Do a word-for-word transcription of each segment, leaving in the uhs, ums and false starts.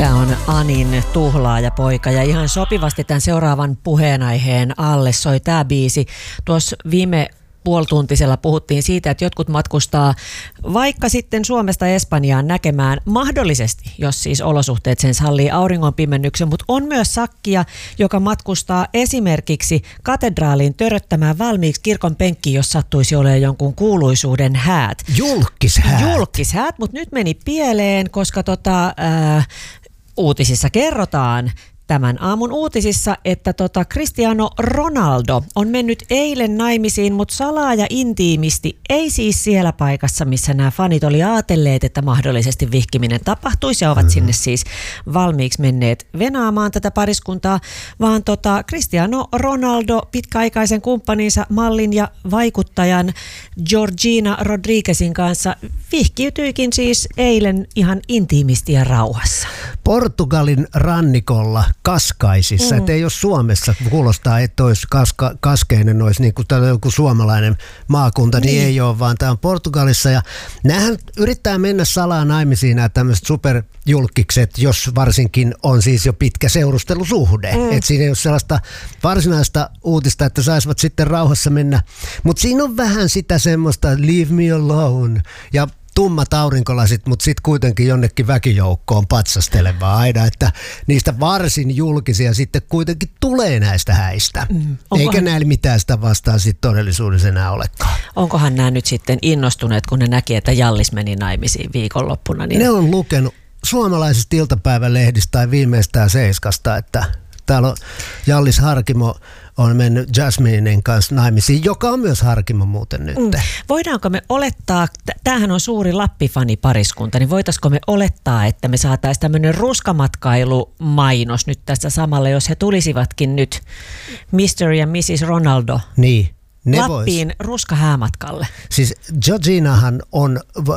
Tämä on Anin Tuhlaaja-poika ja ihan sopivasti tämän seuraavan puheenaiheen alle soi tämä biisi. Tuossa viime puolituntisella puhuttiin siitä, että jotkut matkustaa vaikka sitten Suomesta Espanjaan näkemään mahdollisesti, jos siis olosuhteet sen sallii auringonpimennyksen, mutta on myös sakkia, joka matkustaa esimerkiksi katedraaliin töröttämään valmiiksi kirkon penkkiin, jos sattuisi olemaan jonkun kuuluisuuden häät. Julkishäät. Julkishäät, mutta nyt meni pieleen, koska tota, ää, uutisissa kerrotaan, tämän aamun uutisissa, että tota Cristiano Ronaldo on mennyt eilen naimisiin, mutta salaa ja intiimisti, ei siis siellä paikassa, missä nämä fanit oli ajatelleet, että mahdollisesti vihkiminen tapahtuisi ja ovat mm-hmm. sinne siis valmiiksi menneet venaamaan tätä pariskuntaa, vaan tota Cristiano Ronaldo pitkäaikaisen kumppaninsa mallin ja vaikuttajan Georgina Rodriguezin kanssa vihkiytyikin siis eilen ihan intiimisti ja rauhassa. Portugalin rannikolla Kaskaisissa, mm. että ei ole Suomessa, kuulostaa, että olisi kaska, Kaskeinen olisi niin kuin joku suomalainen maakunta, niin. niin ei ole, vaan tämä on Portugalissa ja näähän yrittää mennä salaa naimisiin nämä tämmöiset superjulkikset, jos varsinkin on siis jo pitkä seurustelusuhde, mm. että siinä ei ole sellaista varsinaista uutista, että saisivat sitten rauhassa mennä, mutta siinä on vähän sitä semmoista leave me alone ja tummat aurinkolasit, mutta sitten kuitenkin jonnekin väkijoukkoon patsastelevaa aina, että niistä varsin julkisia sitten kuitenkin tulee näistä häistä. Mm. Eikä näillä mitään sitä vastaan sitten todellisuudessa enää olekaan. Onkohan nämä nyt sitten innostuneet, kun ne näki, että Jallis meni naimisiin viikonloppuna? Niin... Ne on lukenut suomalaisista iltapäivälehdistä tai viimeistään Seiskasta, että täällä on Jallis Harkimo on mennyt Jasminen kanssa naimisiin, joka on myös Harkimo muuten nyt. Mm. Voidaanko me olettaa, tämähän on suuri Lappi-fanipariskunta, niin voitaisiko me olettaa, että me saataisiin tämmöinen ruskamatkailu-mainos nyt tästä samalla, jos he tulisivatkin nyt mister ja missis Ronaldo niin, Lappiin vois. Ruskahäämatkalle? Siis Georginahan on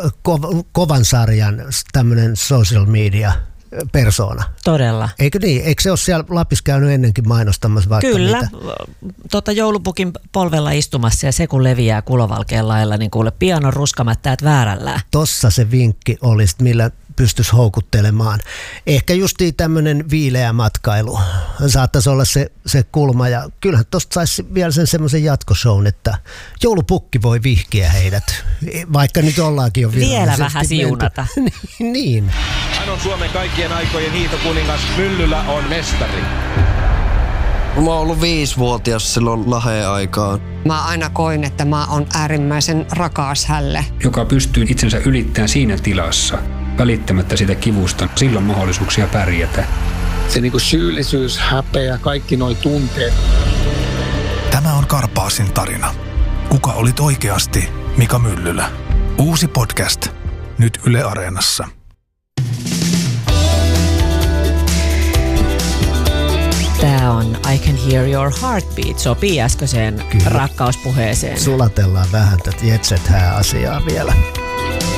ko- kovan sarjan tämmöinen social media persoona. Todella. Eikö niin? Eikö se ole siellä Lapissa käynyt ennenkin mainostamassa vaikka Kyllä. mitä? Tota joulupukin polvella istumassa ja se kun leviää kulovalkean lailla, niin kuule pianon ruskamättäät väärällään. Tossa se vinkki olisi, millä pystyisi houkuttelemaan. Ehkä justiin tämmöinen viileä matkailu saattaisi olla se, se kulma ja kyllähän tosta saisi vielä sen semmoisen jatkoshown, että joulupukki voi vihkiä heidät, vaikka nyt ollaankin jo vielä vähän siunata. Niin. Hän on Suomen kaikkien aikojen hiihtokuningas, Myllylä on mestari. Mä oon ollut viisivuotias silloin Laheen aikaan. Mä aina koin, että mä oon äärimmäisen rakas hälle. Joka pystyy itsensä ylittämään siinä tilassa, välittämättä sitä kivusta, silloin mahdollisuuksia pärjätä. Se niinku syyllisyys, häpeä, kaikki noi tunteet. Tämä on Karpaasin tarina. Kuka olit oikeasti Mika Myllylä? Uusi podcast, nyt Yle Areenassa. Tämä on I Can Hear Your Heartbeat, sopii äskeiseen rakkauspuheeseen. Sulatellaan vähän tätä Jet Set -hää asiaa vielä.